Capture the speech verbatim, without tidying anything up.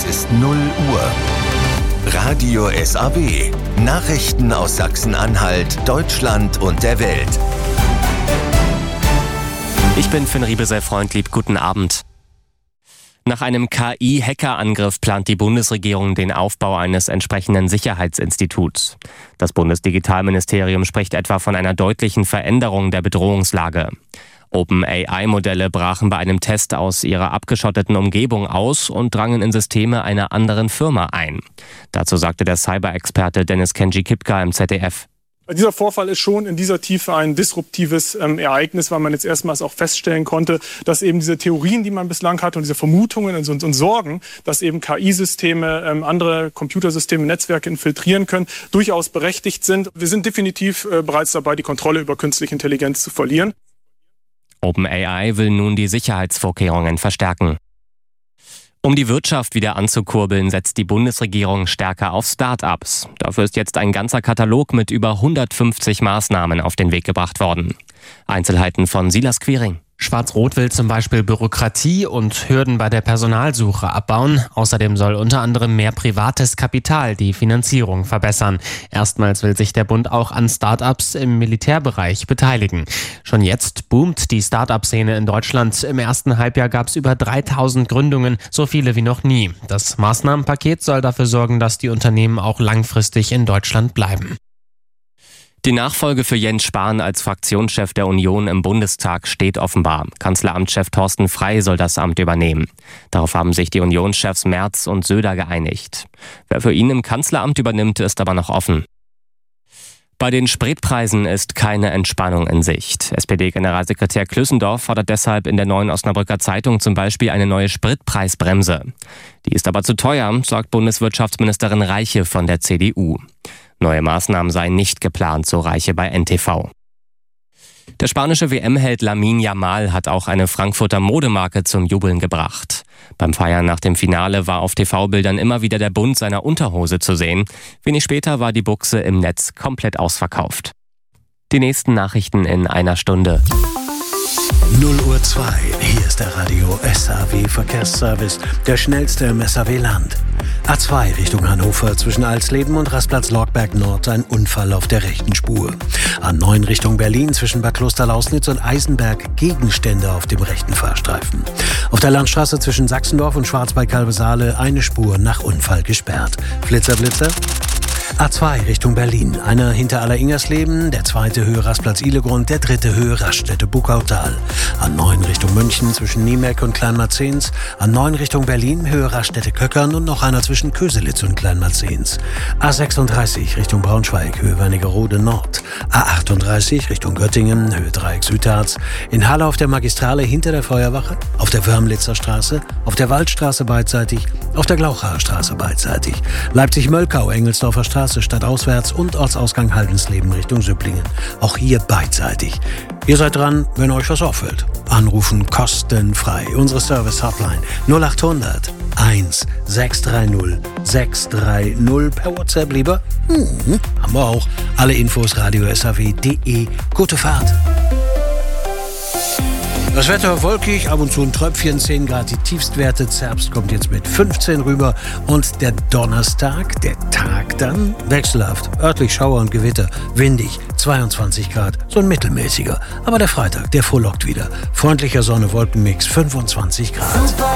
ist null Uhr. Radio S A W. Nachrichten aus Sachsen-Anhalt, Deutschland und der Welt. Ich bin Finn Riebesel, Freundlieb, guten Abend. Nach einem K I-Hackerangriff plant die Bundesregierung den Aufbau eines entsprechenden Sicherheitsinstituts. Das Bundesdigitalministerium spricht etwa von einer deutlichen Veränderung der Bedrohungslage. OpenAI-Modelle brachen bei einem Test aus ihrer abgeschotteten Umgebung aus und drangen in Systeme einer anderen Firma ein. Dazu sagte der Cyber-Experte Dennis Kenji-Kipka im Z D F. Dieser Vorfall ist schon in dieser Tiefe ein disruptives ähm, Ereignis, weil man jetzt erstmals auch feststellen konnte, dass eben diese Theorien, die man bislang hatte und diese Vermutungen und, und, und Sorgen, dass eben K I-Systeme ähm, andere Computersysteme, Netzwerke infiltrieren können, durchaus berechtigt sind. Wir sind definitiv äh, bereits dabei, die Kontrolle über künstliche Intelligenz zu verlieren. OpenAI will nun die Sicherheitsvorkehrungen verstärken. Um die Wirtschaft wieder anzukurbeln, setzt die Bundesregierung stärker auf Start-ups. Dafür ist jetzt ein ganzer Katalog mit über hundertfünfzig Maßnahmen auf den Weg gebracht worden. Einzelheiten von Silas Quiring. Schwarz-Rot will zum Beispiel Bürokratie und Hürden bei der Personalsuche abbauen. Außerdem soll unter anderem mehr privates Kapital die Finanzierung verbessern. Erstmals will sich der Bund auch an Start-ups im Militärbereich beteiligen. Schon jetzt boomt die Start-up-Szene in Deutschland. Im ersten Halbjahr gab es über dreitausend Gründungen, so viele wie noch nie. Das Maßnahmenpaket soll dafür sorgen, dass die Unternehmen auch langfristig in Deutschland bleiben. Die Nachfolge für Jens Spahn als Fraktionschef der Union im Bundestag steht offenbar. Kanzleramtschef Thorsten Frey soll das Amt übernehmen. Darauf haben sich die Unionschefs Merz und Söder geeinigt. Wer für ihn im Kanzleramt übernimmt, ist aber noch offen. Bei den Spritpreisen ist keine Entspannung in Sicht. S P D-Generalsekretär Klüssendorf fordert deshalb in der Neuen Osnabrücker Zeitung zum Beispiel eine neue Spritpreisbremse. Die ist aber zu teuer, sagt Bundeswirtschaftsministerin Reiche von der C D U. Neue Maßnahmen seien nicht geplant, so Reiche bei N T V. Der spanische W M-Held Lamine Yamal hat auch eine Frankfurter Modemarke zum Jubeln gebracht. Beim Feiern nach dem Finale war auf T V-Bildern immer wieder der Bund seiner Unterhose zu sehen. Wenig später war die Buchse im Netz komplett ausverkauft. Die nächsten Nachrichten in einer Stunde. null Uhr zwei, hier ist der Radio S A W Verkehrsservice, der schnellste im S A W-Land. A zwei Richtung Hannover zwischen Alsleben und Rastplatz Lorgberg Nord ein Unfall auf der rechten Spur. A neun Richtung Berlin zwischen Bad Klosterlausnitz und Eisenberg Gegenstände auf dem rechten Fahrstreifen. Auf der Landstraße zwischen Sachsendorf und Schwarzwald-Kalbesaale eine Spur nach Unfall gesperrt. Flitzer, Blitzer. A zwei Richtung Berlin. Einer hinter Aller-Ingersleben, der zweite Höhe Rastplatz Ihlegrund, der dritte Höhe Raststätte Buckautal. A neun Richtung München zwischen Niemeck und Kleinmarzens. A neun Richtung Berlin, Höhe Raststätte Köckern und noch einer zwischen Köselitz und Kleinmarzens. A sechsunddreißig Richtung Braunschweig, Höhe Wernigerode Nord. A achtunddreißig Richtung Göttingen, Höhe Dreieck Südharz. In Halle auf der Magistrale hinter der Feuerwache, auf der Wörmlitzer Straße, auf der Waldstraße beidseitig, auf der Glauchaer Straße beidseitig. Leipzig-Mölkau, Engelsdorfer Straße, stadtauswärts und Ortsausgang Haldensleben Richtung Süpplingen. Auch hier beidseitig. Ihr seid dran, wenn euch was auffällt. Anrufen kostenfrei. Unsere Service-Hotline null achthundert eins sechs drei null sechs drei null. Per WhatsApp lieber? Hm, haben wir auch. Alle Infos radio s a w punkt d e. Gute Fahrt. Das Wetter wolkig, ab und zu ein Tröpfchen, zehn Grad die Tiefstwerte. Zerbst kommt jetzt mit fünfzehn rüber. Und der Donnerstag, der Tag dann, wechselhaft. Örtlich Schauer und Gewitter, windig, zweiundzwanzig Grad, so ein mittelmäßiger. Aber der Freitag, der frohlockt wieder. Freundlicher Sonne-Wolkenmix, fünfundzwanzig Grad.